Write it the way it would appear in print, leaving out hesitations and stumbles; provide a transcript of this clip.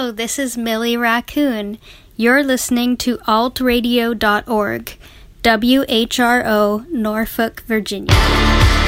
Hello, this is Millie Raccoon. You're listening to altradio.org, WHRO, Norfolk, Virginia.